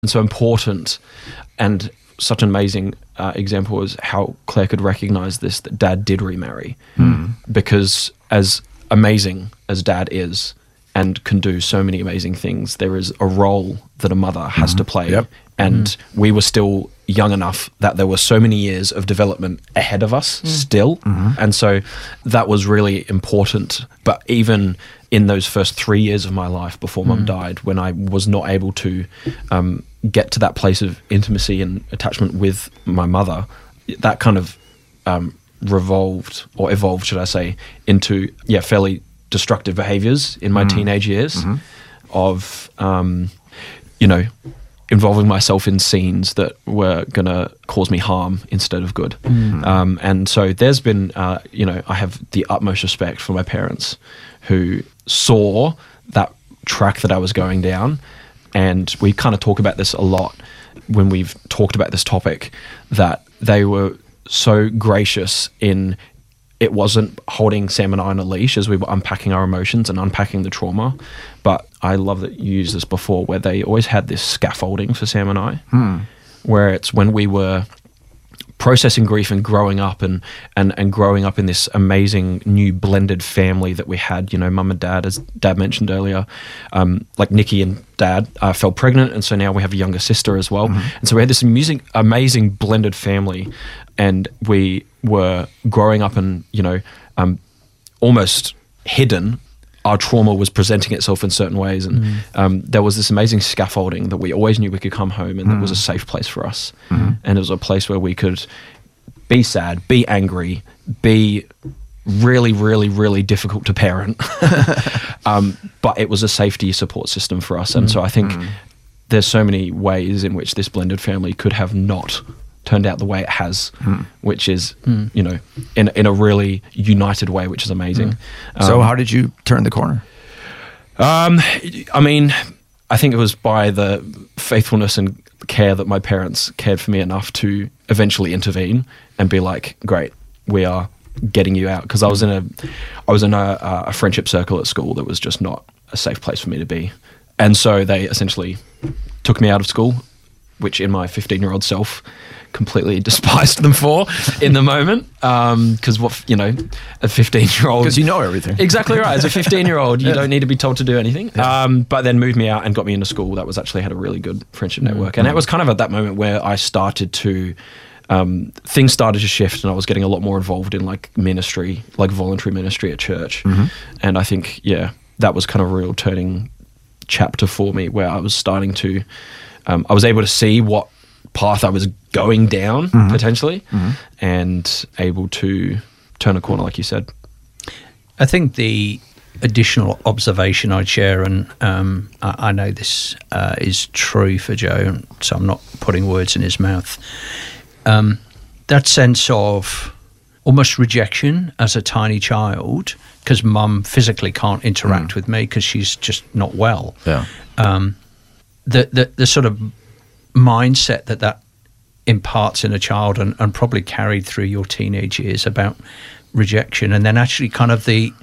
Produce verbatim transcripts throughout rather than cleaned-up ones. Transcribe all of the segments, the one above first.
And so important, and such an amazing uh, example was how Claire could recognize this, that Dad did remarry. Mm. Because as amazing as Dad is and can do so many amazing things, there is a role that a mother has mm. to play. Yep. And mm. we were still young enough that there were so many years of development ahead of us mm. still. Mm-hmm. And so that was really important. But even in those first three years of my life before mm. Mum died, when I was not able to um, get to that place of intimacy and attachment with my mother, that kind of um, revolved or evolved, should I say, into yeah fairly destructive behaviours in my mm. teenage years mm-hmm. of, um, you know, involving myself in scenes that were going to cause me harm instead of good. Mm. Um, and so there's been, uh, you know, I have the utmost respect for my parents who saw that track that I was going down. And we kind of talk about this a lot when we've talked about this topic, that they were so gracious in it wasn't holding Sam and I on a leash as we were unpacking our emotions and unpacking the trauma. But I love that you used this before, where they always had this scaffolding for Sam and I, hmm. where it's when we were processing grief and growing up and, and, and growing up in this amazing new blended family that we had, you know, Mum and Dad, as Dad mentioned earlier, um, like Nikki and Dad uh, fell pregnant, and so now we have a younger sister as well. Mm-hmm. And so we had this amazing, amazing blended family, and we were growing up and, you know, um, almost hidden. Our trauma was presenting itself in certain ways, and mm. um, there was this amazing scaffolding that we always knew we could come home, and mm. it was a safe place for us. Mm. And it was a place where we could be sad, be angry, be really, really, really difficult to parent. um, but it was a safety support system for us. And mm. so I think mm. there's so many ways in which this blended family could have not turned out the way it has, mm. which is, mm. you know, in in a really united way, which is amazing. Mm. Um, so how did you turn the corner? Um, I mean, I think it was by the faithfulness and care that my parents cared for me enough to eventually intervene and be like, great, we are getting you out. Because I was in a, I was in a, a friendship circle at school that was just not a safe place for me to be. And so they essentially took me out of school, which in my fifteen-year-old self completely despised them for in the moment. Because, um, what you know, a fifteen-year-old... Because you know everything. Exactly right. As a fifteen-year-old, you yeah. don't need to be told to do anything. Yeah. Um, but then moved me out and got me into school. That was actually had a really good friendship network. Mm-hmm. And it was kind of at that moment where I started to... Um, things started to shift, and I was getting a lot more involved in like ministry, like voluntary ministry at church. Mm-hmm. And I think, yeah, that was kind of a real turning chapter for me, where I was starting to... Um, I was able to see what path I was going down, mm-hmm. potentially, mm-hmm. and able to turn a corner, like you said. I think the additional observation I'd share, and um, I, I know this uh, is true for Joe, so I'm not putting words in his mouth, um, that sense of almost rejection as a tiny child, because Mum physically can't interact mm. with me because she's just not well. Yeah. Um, the, the the sort of mindset that that imparts in a child, and, and probably carried through your teenage years, about rejection, and then actually kind of the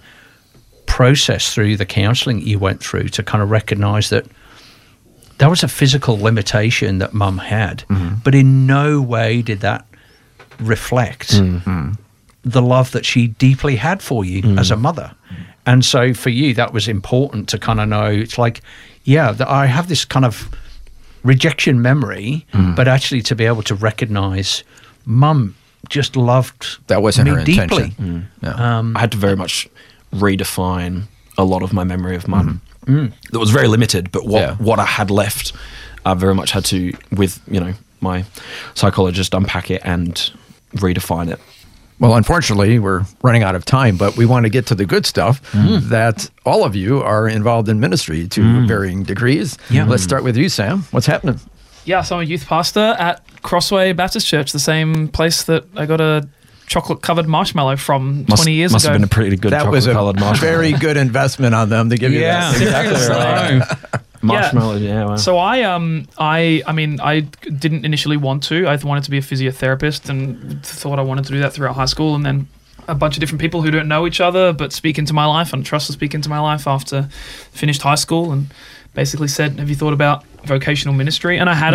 process through the counselling you went through to kind of recognise that that was a physical limitation that Mum had, mm-hmm. but in no way did that reflect mm-hmm. the love that she deeply had for you mm. as a mother. And so for you, that was important to kind of know. It's like, yeah, that I have this kind of rejection memory, mm. but actually to be able to recognise Mum just loved that wasn't me her deeply. intention. Mm. Yeah. Um, I had to very much redefine a lot of my memory of Mum. Mm. Mm. That was very limited, but what, yeah. what I had left, I very much had to, with, you know, my psychologist, unpack it and redefine it. Well, unfortunately, we're running out of time, but we want to get to the good stuff, mm. that all of you are involved in ministry to mm. varying degrees. Yeah. Let's start with you, Sam. What's happening? Yeah, so I'm a youth pastor at Crossway Baptist Church, the same place that I got a chocolate-covered marshmallow from must, twenty years must ago. Must have been a pretty good that chocolate-coloured marshmallow. That was a very good investment on them to give you yeah, that. Exactly right. Marshmallow, yeah. yeah wow. So I, um, I, I mean, I didn't initially want to. I wanted to be a physiotherapist and thought I wanted to do that throughout high school. And then a bunch of different people who don't know each other but speak into my life and trust to speak into my life after finished high school, and basically said, "Have you thought about vocational ministry?" And I had